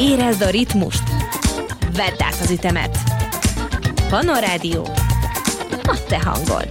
Érezd a ritmust! Vedd át az ütemet! Pannon Rádió, a te hangod!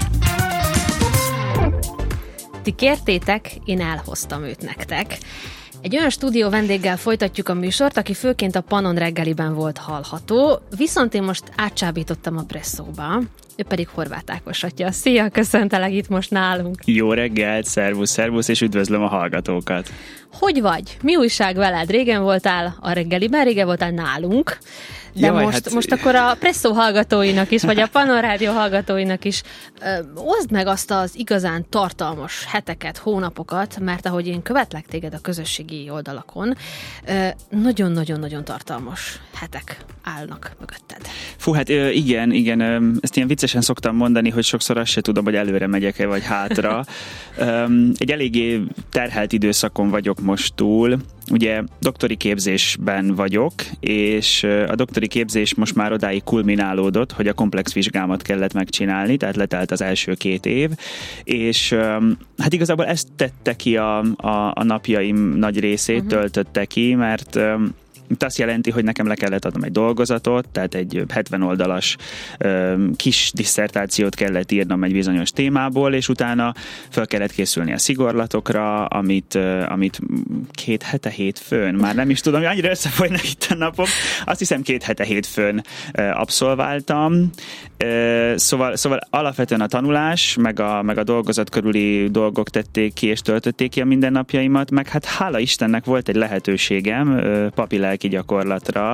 Ti kértétek, én elhoztam őt nektek. Egy olyan stúdió vendéggel folytatjuk a műsort, aki főként a Pannon reggeliben volt hallható, viszont én most átcsábítottam a presszóba, ő pedig Horváth Ákos atya. Szia, köszöntelek itt most nálunk. Jó reggelt, szervusz, és üdvözlöm a hallgatókat. Hogy vagy? Mi újság veled? Régen voltál a reggeliben, régen voltál nálunk, de jaj, most akkor a Presszó hallgatóinak is, vagy a Pannon Rádió hallgatóinak is oszd meg azt az igazán tartalmas heteket, hónapokat, mert ahogy én követlek téged a közösségi oldalakon, nagyon-nagyon-nagyon tartalmas hetek állnak mögötted. Fú, hát igen, ezt ilyen viccesen szoktam mondani, hogy sokszor azt se tudom, hogy előre megyek-e, vagy hátra. Egy eléggé terhelt időszakon vagyok most túl. Ugye doktori képzésben vagyok, és a doktori képzés most már odáig kulminálódott, hogy a komplex vizsgámat kellett megcsinálni, tehát letelt az első 2 év, és hát igazából ezt tette ki a napjaim nagy részét, töltötte ki, mert itt azt jelenti, hogy nekem le kellett adnom egy dolgozatot, tehát egy 70 oldalas kis disszertációt kellett írnom egy bizonyos témából, és utána fel kellett készülni a szigorlatokra, amit 2 hete hétfőn, már nem is tudom, annyira összefolynak itt a napok, azt hiszem 2 hete hétfőn abszolváltam. Szóval alapvetően a tanulás, meg a dolgozat körüli dolgok tették ki és töltötték ki a mindennapjaimat, meg hát hála Istennek volt egy lehetőségem papi-lelki gyakorlatra,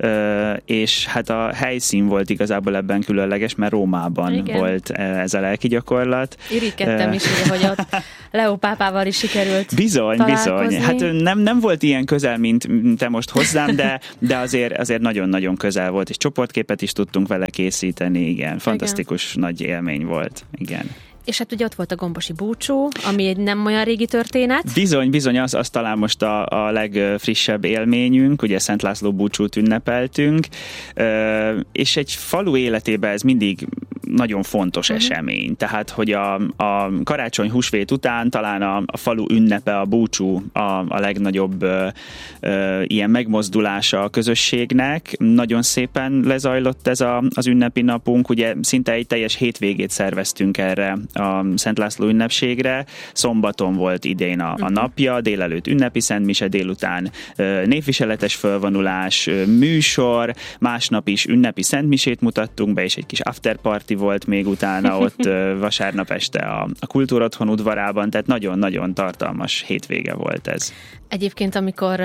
és hát a helyszín volt igazából ebben különleges, mert Rómában igen. volt ez a lelki gyakorlat. Irigykedtem is, ugye, hogy ott Leó pápával is sikerült Bizony. Hát nem volt ilyen közel, mint te most hozzám, de azért nagyon-nagyon közel volt, és csoportképet is tudtunk vele készíteni, igen. Fantasztikus igen. nagy élmény volt, igen. És hát ugye ott volt a gombosi búcsú, ami egy nem olyan régi történet. Bizony, az talán most a legfrissebb élményünk, ugye Szent László búcsút ünnepeltünk, és egy falu életében ez mindig nagyon fontos esemény. Tehát, hogy a karácsony húsvét után talán a falu ünnepe, a búcsú a legnagyobb ilyen megmozdulása a közösségnek. Nagyon szépen lezajlott ez az ünnepi napunk, ugye szinte egy teljes hétvégét szerveztünk erre a Szent László ünnepségre. Szombaton volt idén a napja, délelőtt ünnepi szentmise, délután névviseletes fölvonulás, műsor, másnap is ünnepi szentmisét mutattunk be, és egy kis afterparty volt még utána ott vasárnap este a Kultúrotthon udvarában, tehát nagyon-nagyon tartalmas hétvége volt ez. Egyébként, amikor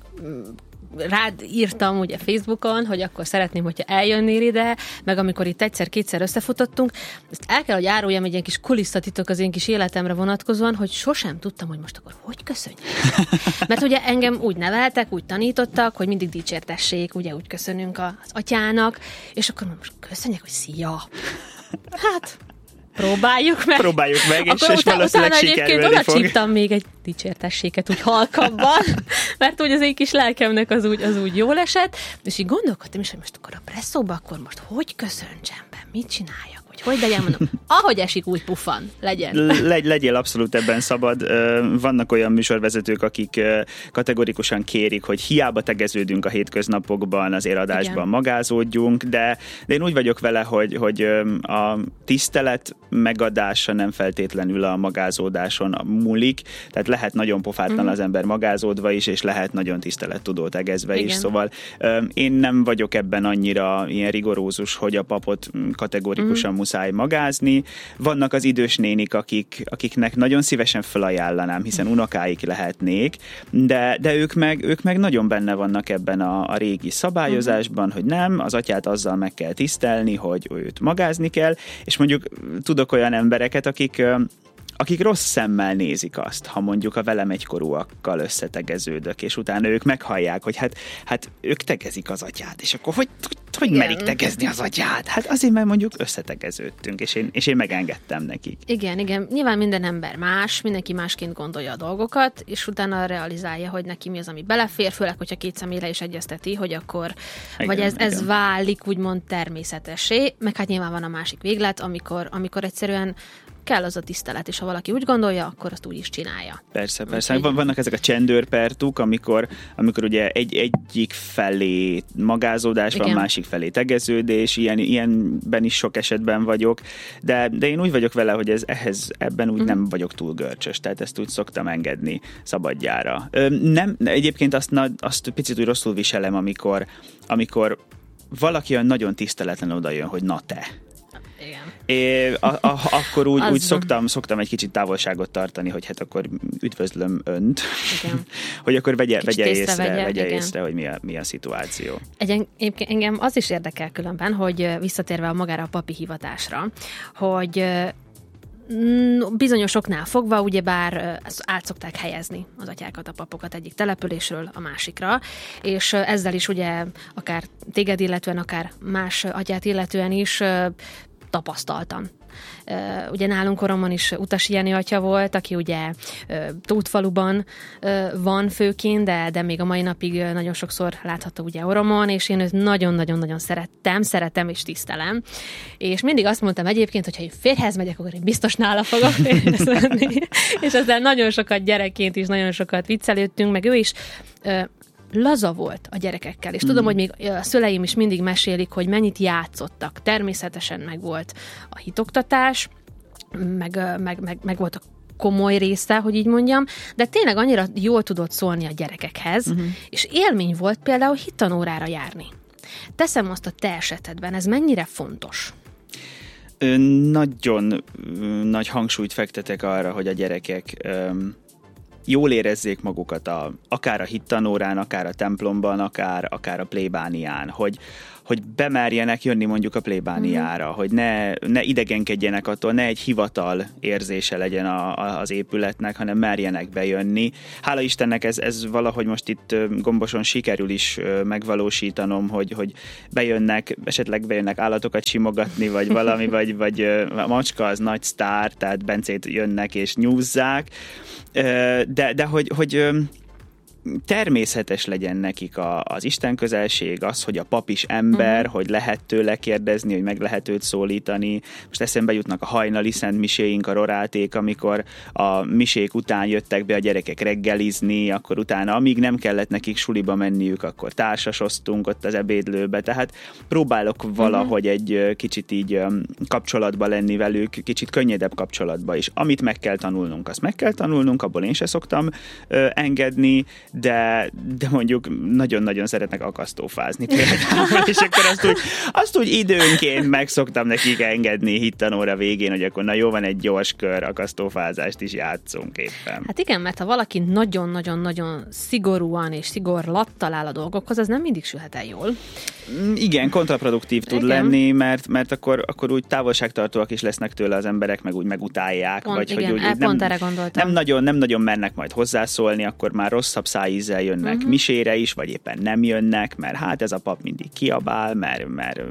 rád írtam ugye Facebookon, hogy akkor szeretném, hogyha eljönnél ide, meg amikor itt egyszer-kétszer összefutottunk, ezt el kell, hogy áruljam egy ilyen kis kulisszatitok az én kis életemre vonatkozóan, hogy sosem tudtam, hogy most akkor hogy köszönjek. Mert ugye engem úgy neveltek, úgy tanítottak, hogy mindig dicsértessék, ugye úgy köszönünk az atyának, és akkor most köszönjek, hogy szia. Hát Próbáljuk meg, és valószínűleg sikerülni fog. Oda még egy dicsértesséket úgy halkabban, mert úgy az én kis lelkemnek az úgy jól esett, és így gondolkodtam is, hogy most akkor a presszóba, akkor most hogy köszöntsem be, mit csináljak, hogy legyen, mondom, ahogy esik, úgy pufan, legyen. Legyél abszolút ebben szabad. Vannak olyan műsorvezetők, akik kategorikusan kérik, hogy hiába tegeződünk a hétköznapokban, azért adásban igen. magázódjunk, de én úgy vagyok vele, hogy a tisztelet megadása nem feltétlenül a magázódáson múlik, tehát lehet nagyon pofátlan az ember magázódva is, és lehet nagyon tisztelettudó tegezve is, szóval én nem vagyok ebben annyira ilyen rigorózus, hogy a papot kategorikusan muszáj magázni. Vannak az idős nénik, akiknek nagyon szívesen felajánlanám, hiszen unokáik lehetnék, de ők meg nagyon benne vannak ebben a régi szabályozásban, hogy nem, az atyát azzal meg kell tisztelni, hogy őt magázni kell, és mondjuk tudok olyan embereket, akik rossz szemmel nézik azt, ha mondjuk a velem egykorúakkal összetegeződök, és utána ők meghallják, hogy hát ők tegezik az atyát, és akkor hogy merik tegezni az atyát? Hát azért, mert mondjuk összetegeződtünk, és én megengedtem nekik. Igen. Nyilván minden ember más, mindenki másként gondolja a dolgokat, és utána realizálja, hogy neki mi az, ami belefér, főleg, hogyha két személyre is egyezteti, hogy akkor, igen, vagy ez válik úgymond természetessé, meg hát nyilván van a másik véglet, amikor egyszerűen kell az a tisztelet, és ha valaki úgy gondolja, akkor azt úgy is csinálja. Persze. Vannak ezek a csendőrpertuk, amikor ugye egyik felé magázódás van, másik felé tegeződés, ilyenben is sok esetben vagyok, de én úgy vagyok vele, hogy ebben úgy nem vagyok túl görcsös, tehát ezt úgy szoktam engedni szabadjára. Nem, egyébként azt picit úgy rosszul viselem, amikor valaki olyan nagyon tiszteletlen odajön, hogy na te. Igen. Akkor úgy szoktam egy kicsit távolságot tartani, hogy hát akkor üdvözlöm önt. Igen. Hogy akkor vegye észre, hogy mi a szituáció. Engem az is érdekel különben, hogy visszatérve magára a papi hivatásra, hogy bizonyos oknál fogva, ugyebár át szokták helyezni az atyákat, a papokat egyik településről a másikra, és ezzel is ugye akár téged illetően, akár más atyát illetően is tapasztaltam. Ugye nálunk koromban is Utas Jenő atya volt, aki ugye Tótfaluban van főként, de még a mai napig nagyon sokszor látható ugye Oromon, és én őt nagyon-nagyon-nagyon szeretem és tisztelem. És mindig azt mondtam egyébként, hogy ha én férjhez megyek, akkor én biztos nála fogok férjhez menni. És ezzel nagyon sokat gyerekként is, nagyon sokat viccelődtünk, meg ő is laza volt a gyerekekkel, és tudom, hogy még a szüleim is mindig mesélik, hogy mennyit játszottak. Természetesen meg volt a hitoktatás, meg volt a komoly része, hogy így mondjam, de tényleg annyira jól tudott szólni a gyerekekhez, és élmény volt például hittanórára járni. Teszem azt a te esetedben, ez mennyire fontos? Nagyon nagy hangsúlyt fektetek arra, hogy a gyerekek jól érezzék magukat akár a hittanórán, akár a templomban, akár a plébánián, hogy bemerjenek jönni mondjuk a plébániára, hogy ne idegenkedjenek attól, ne egy hivatal érzése legyen az épületnek, hanem merjenek bejönni. Hála Istennek ez valahogy most itt Gomboson sikerül is megvalósítanom, hogy esetleg bejönnek állatokat simogatni, vagy valami, vagy a macska az nagy sztár, tehát Bencét jönnek és nyúzzák, de hogy természetes legyen nekik az Isten közelség, az, hogy a pap is ember, hogy lehet tőle kérdezni, hogy meg lehet őt szólítani. Most eszembe jutnak a hajnali szentmiséink, a roráték, amikor a misék után jöttek be a gyerekek reggelizni, akkor utána, amíg nem kellett nekik suliba menniük, akkor társasoztunk ott az ebédlőbe, tehát próbálok valahogy egy kicsit így kapcsolatba lenni velük, kicsit könnyedebb kapcsolatba is. Amit meg kell tanulnunk, azt meg kell tanulnunk, abból én se szoktam engedni, de mondjuk nagyon-nagyon szeretnek akasztófázni például, és akkor azt úgy időnként meg szoktam nekik engedni hittanóra végén, hogy akkor na jó, van egy gyors kör, akasztófázást is játszunk éppen. Hát igen, mert ha valaki nagyon-nagyon-nagyon szigorúan és szigorlattal áll a dolgokhoz, az nem mindig sülhet el jól. Igen, kontraproduktív tud lenni, mert akkor úgy távolságtartóak is lesznek tőle az emberek, meg úgy megutálják. Pont, vagy igen, hogy pont erre gondoltam. Nem nagyon mernek majd hozzászólni, akkor már rosszabb szájízzel jönnek misére is, vagy éppen nem jönnek, mert hát ez a pap mindig kiabál, mert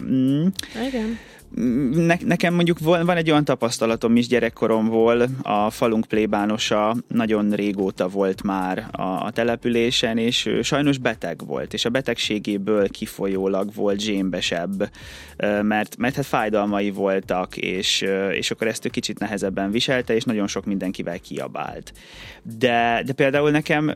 Igen. Nekem mondjuk van egy olyan tapasztalatom is gyerekkoromból, a falunk plébánosa nagyon régóta volt már a településen, és sajnos beteg volt, és a betegségéből kifolyólag volt zsémbesebb, mert hát fájdalmai voltak, és akkor ezt ő kicsit nehezebben viselte, és nagyon sok mindenkivel kiabált. De például nekem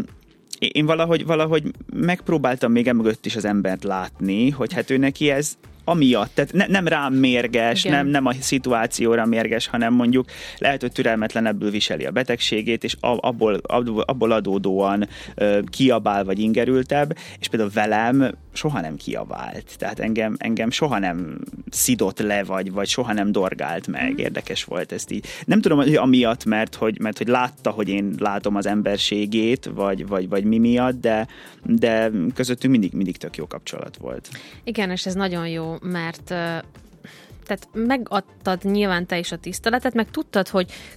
én valahogy megpróbáltam még emögött is az embert látni, hogy hát ő neki ez amiatt, tehát nem rám mérges, nem a szituációra mérges, hanem mondjuk lehet, hogy türelmetlenebbül viseli a betegségét, és abból adódóan kiabál vagy ingerültebb, és például velem soha nem kiabált. Tehát engem soha nem szidott le, vagy soha nem dorgált meg. Érdekes volt ezt így. Nem tudom, hogy amiatt, mert hogy látta, hogy én látom az emberségét, vagy mi miatt, de közöttünk mindig tök jó kapcsolat volt. Igen, és ez nagyon jó, mert tehát megadtad nyilván te is a tiszteletet, meg tudtad, hogy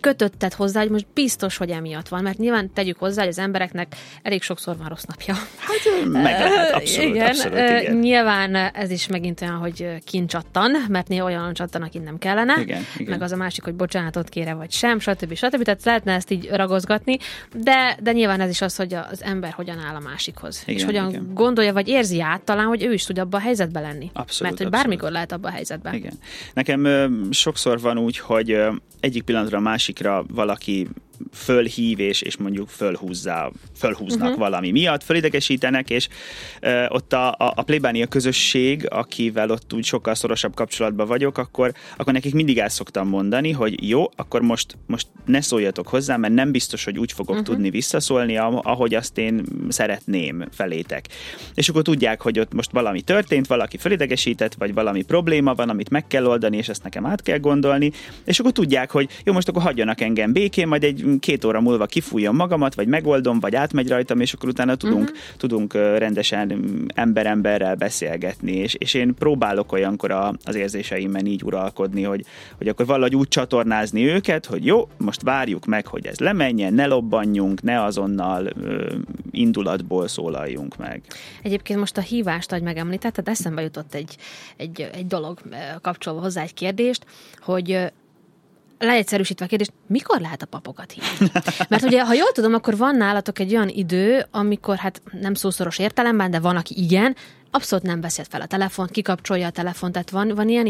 kötötted hozzá, hogy most biztos, hogy emiatt van, mert nyilván tegyük hozzá, hogy az embereknek elég sokszor van rossz napja. Hát meg lehet, abszolút. Nyilván ez is megint olyan, hogy kincsattan, mert néha olyan csattan, akit nem kellene, igen. meg az a másik, hogy bocsánatot kére, vagy sem, stb. Tehát lehetne ezt így ragozgatni, de nyilván ez is az, hogy az ember hogyan áll a másikhoz. És hogyan gondolja, vagy érzi át talán, hogy ő is tud abban a helyzetben lenni. Abszolút, mert hogy bármikor lehet abban a helyzetben. Igen. Nekem sokszor van úgy, hogy egyik pillanatra a másikra valaki fölhív, és mondjuk fölhúznak valami miatt, fölidegesítenek, és ott a plébánia közösség, akivel ott úgy sokkal szorosabb kapcsolatban vagyok, akkor nekik mindig el szoktam mondani, hogy jó, akkor most ne szóljatok hozzá, mert nem biztos, hogy úgy fogok tudni visszaszólni, ahogy azt én szeretném felétek. És akkor tudják, hogy ott most valami történt, valaki fölidegesített, vagy valami probléma van, amit meg kell oldani, és ezt nekem át kell gondolni, és akkor tudják, hogy jó, most akkor hagyjanak engem békén, majd egy 2 óra múlva kifújjam magamat, vagy megoldom, vagy átmegy rajtam, és akkor utána tudunk rendesen ember-emberrel beszélgetni, és én próbálok olyankor az érzéseimen így uralkodni, hogy akkor valahogy úgy csatornázni őket, hogy jó, most várjuk meg, hogy ez lemenjen, ne lobbanjunk, ne azonnal indulatból szólaljunk meg. Egyébként most a hívást, ahogy megemlítetted, eszembe jutott egy dolog kapcsolva hozzá egy kérdést, hogy leegyszerűsítve a kérdést, mikor lehet a papokat hívni? Mert ugye, ha jól tudom, akkor van nálatok egy olyan idő, amikor hát nem szószoros értelemben, de van, aki igen, abszolút nem beszélt fel a telefont, kikapcsolja a telefont, tehát van ilyen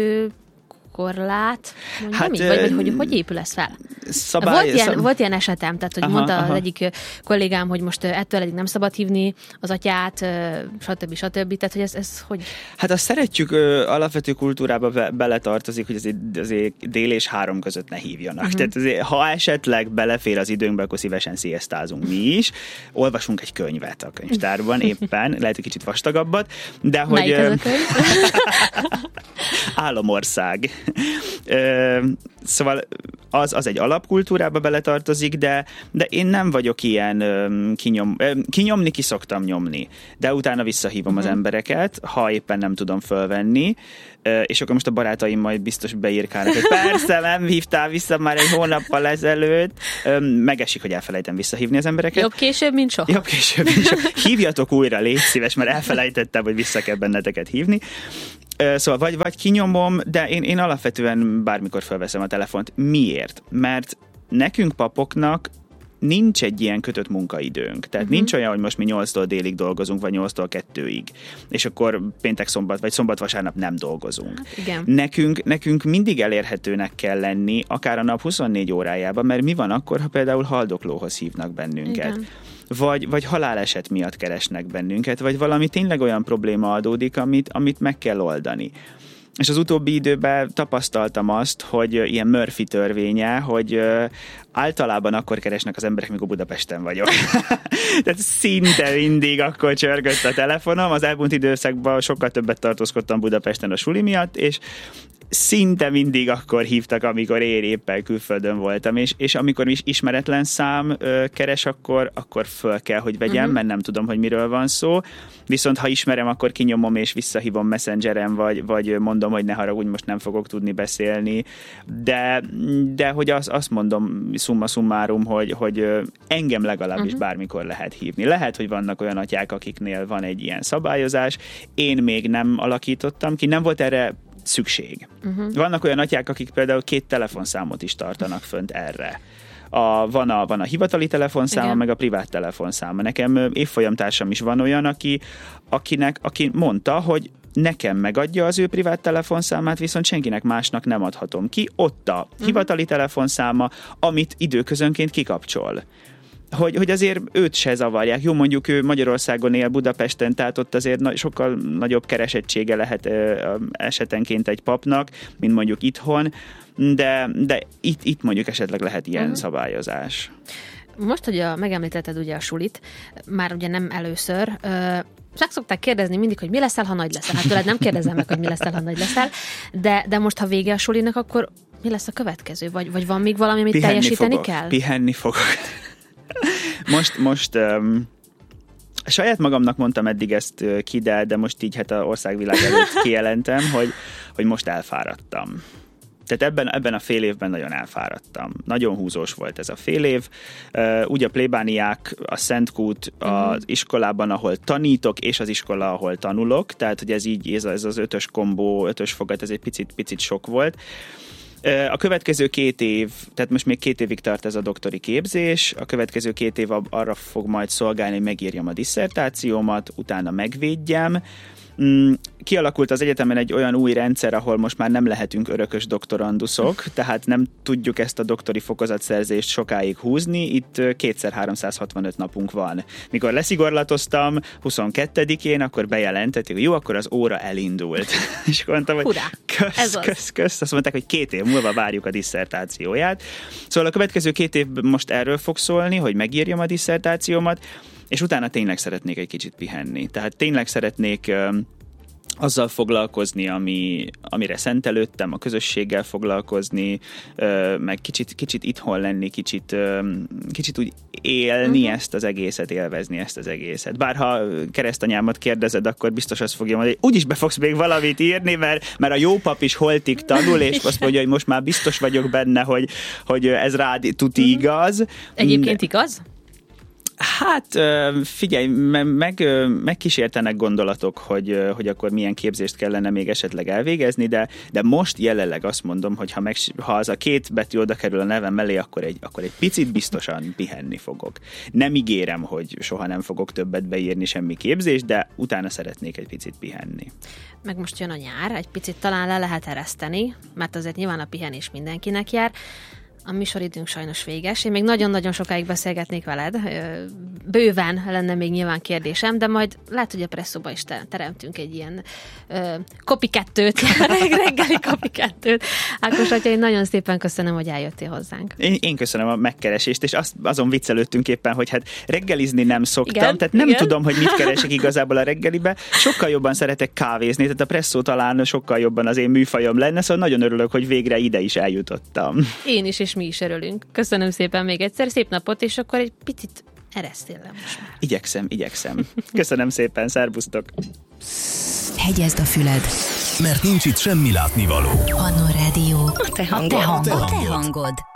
időkorlát, vagy hogy épül ez fel? Volt ilyen esetem, tehát hogy mondta az egyik kollégám, hogy most ettől eddig nem szabad hívni az atyát, stb. Tehát hogy ez hogy? Hát azt szeretjük, alapvető kultúrába beletartozik, hogy azért dél és 3 között ne hívjanak. Tehát azért, ha esetleg belefér az időnkbe, akkor szívesen sziasztázunk mi is. Olvasunk egy könyvet a könyvtárban éppen, lehet, hogy kicsit vastagabbat, de hogy... Melyik ez a könyv? Álomország. Szóval az egy alapkultúrába beletartozik, de én nem vagyok ilyen kinyomni ki szoktam nyomni, de utána visszahívom az embereket, ha éppen nem tudom fölvenni, és akkor most a barátaim majd biztos beírkálnak, hogy persze, nem hívtál vissza már egy hónappal ezelőtt. Megesik, hogy elfelejtem visszahívni az embereket. Jobb később, mint soha. Jobb később, mint soha. Hívjatok újra, légy szíves, mert elfelejtettem, hogy vissza kell benneteket hívni. Szóval vagy kinyomom, de én alapvetően bármikor felveszem a telefont. Miért? Mert nekünk papoknak nincs egy ilyen kötött munkaidőnk. Tehát nincs olyan, hogy most mi 8-tól délig dolgozunk, vagy 8-tól 2-ig. És akkor péntek-szombat, vagy szombat-vasárnap nem dolgozunk. Hát igen. Nekünk mindig elérhetőnek kell lenni, akár a nap 24 órájában, mert mi van akkor, ha például haldoklóhoz hívnak bennünket. Igen. Vagy haláleset miatt keresnek bennünket, vagy valami tényleg olyan probléma adódik, amit meg kell oldani. És az utóbbi időben tapasztaltam azt, hogy ilyen Murphy törvénye, hogy általában akkor keresnek az emberek, mikor Budapesten vagyok. Tehát szinte mindig akkor csörgött a telefonom. Az elmúlt időszakban sokkal többet tartózkodtam Budapesten a suli miatt, és szinte mindig akkor hívtak, amikor én éppen külföldön voltam, és amikor is ismeretlen szám keres, akkor föl kell, hogy vegyem, mert nem tudom, hogy miről van szó. Viszont ha ismerem, akkor kinyomom és visszahívom Messengeren, vagy mondom, hogy ne haragudj, most nem fogok tudni beszélni. De hogy azt mondom summa summarum, hogy engem legalábbis bármikor lehet hívni. Lehet, hogy vannak olyan atyák, akiknél van egy ilyen szabályozás. Én még nem alakítottam ki, nem volt erre szükség. Vannak olyan atyák, akik például 2 telefonszámot is tartanak fönt erre. Van a hivatali telefonszáma, igen, meg a privát telefonszáma. Nekem évfolyamtársam is van olyan, aki mondta, hogy nekem megadja az ő privát telefonszámát, viszont senkinek másnak nem adhatom ki. Ott a hivatali telefonszáma, amit időközönként kikapcsol. Hogy azért őt se zavarják. Jó, mondjuk ő Magyarországon él, Budapesten, tehát ott azért sokkal nagyobb keresettsége lehet esetenként egy papnak, mint mondjuk itthon, de itt mondjuk esetleg lehet ilyen szabályozás. Most, hogy megemlítetted ugye a sulit, már ugye nem először, meg szokták kérdezni mindig, hogy mi leszel, ha nagy leszel. Hát tőled nem kérdezem meg, hogy mi leszel, ha nagy leszel, de most, ha vége a sulinak, akkor mi lesz a következő? Vagy van még valami, amit teljesíteni kell? Pihenni fogok. Most saját magamnak mondtam eddig ezt ki, de most így hát a országvilág előtt kijelentem, hogy most elfáradtam. Tehát ebben a fél évben nagyon elfáradtam. Nagyon húzós volt ez a fél év. Úgy a plébániák, a Szentkút az iskolában, ahol tanítok, és az iskola, ahol tanulok. Tehát, hogy ez így, ez az 5-ös kombó, 5-ös fogat, ez egy picit sok volt. A következő 2 év, tehát most még 2 évig tart ez a doktori képzés, a következő 2 év arra fog majd szolgálni, hogy megírjam a disszertációmat, utána megvédjem. Kialakult az egyetemen egy olyan új rendszer, ahol most már nem lehetünk örökös doktoranduszok, tehát nem tudjuk ezt a doktori fokozatszerzést sokáig húzni, itt 2x365 napunk van. Mikor leszigorlatoztam 22-én, akkor bejelentették, hogy jó, akkor az óra elindult. És akkor mondtam, hogy kösz. Azt mondták, hogy 2 év múlva várjuk a disszertációját. Szóval a következő 2 év most erről fog szólni, hogy megírjam a disszertációmat, és utána tényleg szeretnék egy kicsit pihenni. Tehát tényleg szeretnék azzal foglalkozni, amire szentelődtem, a közösséggel foglalkozni, meg kicsit itthon lenni, kicsit úgy élni ezt az egészet, élvezni ezt az egészet. Bárha keresztanyámat kérdezed, akkor biztos azt fogja mondani, hogy úgyis be fogsz még valamit írni, mert a jó pap is holtig tanul, és azt mondja, hogy most már biztos vagyok benne, hogy ez rád tuti igaz. Egyébként igaz? Hát figyelj, megkísértenek gondolatok, hogy akkor milyen képzést kellene még esetleg elvégezni, de most jelenleg azt mondom, hogy ha az a 2 betű oda kerül a nevem mellé, akkor egy picit biztosan pihenni fogok. Nem ígérem, hogy soha nem fogok többet beírni semmi képzést, de utána szeretnék egy picit pihenni. Meg most jön a nyár, egy picit talán le lehet ereszteni, mert azért nyilván a pihenés mindenkinek jár. A műsoridőnk sajnos véges. Én még nagyon-nagyon sokáig beszélgetnék veled. Bőven lenne még nyilván kérdésem, de majd lehet, hogy a presszóba is teremtünk egy ilyen copycattőt, reggeli copycattőt. Ákos atya, én nagyon szépen köszönöm, hogy eljöttél hozzánk. Én köszönöm a megkeresést, és azon viccelődtünk éppen, hogy hát reggelizni nem szoktam, igen, tehát nem tudom, hogy mit keresek igazából a reggelibe. Sokkal jobban szeretek kávézni, tehát a presszó talán sokkal jobban az én műfajom lenne, szóval nagyon örülök, hogy végre ide is eljutottam. Én is, és mi is örülünk. Köszönöm szépen még egyszer, szép napot, és akkor egy picit eresztél le most már. Igyekszem. Köszönöm szépen, szervusztok! Hegyezd a füled, mert nincs itt semmi látnivaló. Annó Rádió. A te hangod.